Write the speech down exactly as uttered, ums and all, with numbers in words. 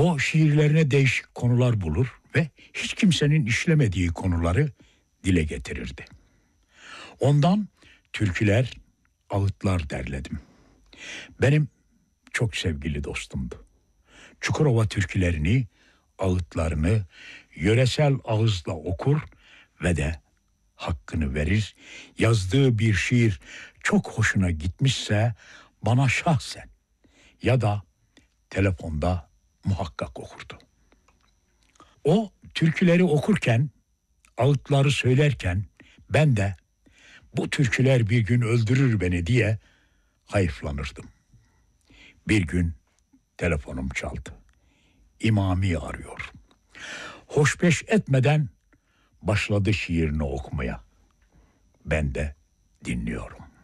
O şiirlerine değişik konular bulur ve hiç kimsenin işlemediği konuları dile getirirdi. Ondan türküler, ağıtlar derledim. Benim çok sevgili dostumdu. Çukurova türkülerini, ağıtlarını yöresel ağızla okur ve de hakkını verir. Yazdığı bir şiir çok hoşuna gitmişse bana şahsen ya da telefonda muhakkak okurdu. O türküleri okurken, ağıtları söylerken ben de bu türküler bir gün öldürür beni diye hayıflanırdım. Bir gün telefonum çaldı. İmami arıyor. Hoşbeş etmeden başladı şiirini okumaya. Ben de dinliyorum.